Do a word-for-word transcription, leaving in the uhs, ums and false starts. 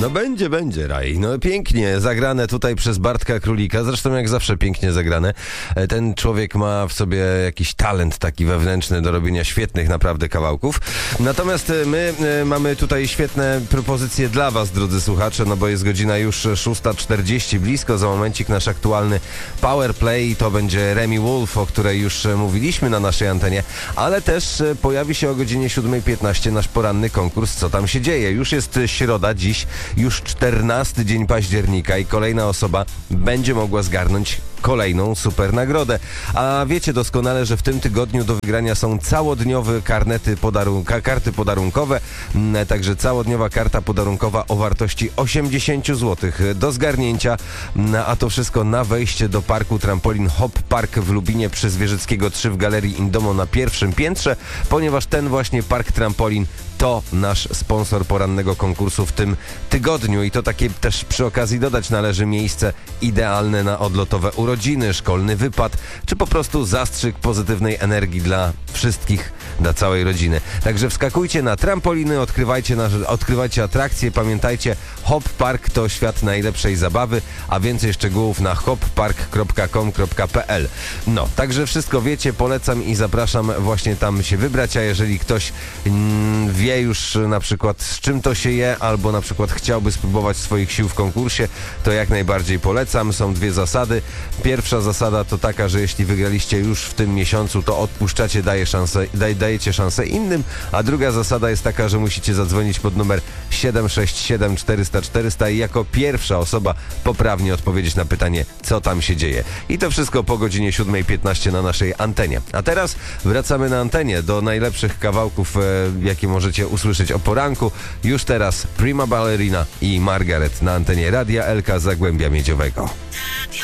No będzie, będzie, Raj. No pięknie zagrane tutaj przez Bartka Królika. Zresztą jak zawsze pięknie zagrane. Ten człowiek ma w sobie jakiś talent taki wewnętrzny do robienia świetnych naprawdę kawałków. Natomiast my mamy tutaj świetne propozycje dla was, drodzy słuchacze, no bo jest godzina już szósta czterdzieści blisko. Za momencik nasz aktualny Power Play to będzie Remi Wolf, o której już mówiliśmy na naszej antenie, ale też pojawi się o godzinie siódma piętnaście nasz poranny konkurs Co tam się dzieje. Już jest środa, dziś już czternasty dzień października i kolejna osoba będzie mogła zgarnąć kolejną super nagrodę. A wiecie doskonale, że w tym tygodniu do wygrania są całodniowe karnety podarun- karty podarunkowe, także całodniowa karta podarunkowa o wartości osiemdziesiąt złotych do zgarnięcia, a to wszystko na wejście do parku Trampolin Hop Park w Lubinie przy Zwierzyckiego trzy w Galerii Indomo na pierwszym piętrze, ponieważ ten właśnie park Trampolin to nasz sponsor porannego konkursu w tym tygodniu i to takie też przy okazji dodać należy miejsce idealne na odlotowe urodziny, szkolny wypad, czy po prostu zastrzyk pozytywnej energii dla wszystkich, dla całej rodziny. Także wskakujcie na trampoliny, odkrywajcie, nasze, odkrywajcie atrakcje, pamiętajcie, Hop Park to świat najlepszej zabawy, a więcej szczegółów na hop park kropka com kropka pe el. No, także wszystko wiecie, polecam i zapraszam właśnie tam się wybrać, a jeżeli ktoś mm, wie już na przykład z czym to się je, albo na przykład chciałby spróbować swoich sił w konkursie, to jak najbardziej polecam. Są dwie zasady. Pierwsza zasada to taka, że jeśli wygraliście już w tym miesiącu, to odpuszczacie, daje szansę, daj, dajecie szansę innym, a druga zasada jest taka, że musicie zadzwonić pod numer siedem sześć siedem czterysta czterysta i jako pierwsza osoba poprawnie odpowiedzieć na pytanie, co tam się dzieje. I to wszystko po godzinie siódma piętnaście na naszej antenie. A teraz wracamy na antenie do najlepszych kawałków, e, jakie możecie usłyszeć o poranku. Już teraz Prima Ballerina i Margaret na antenie Radia Elka Zagłębia Miedziowego.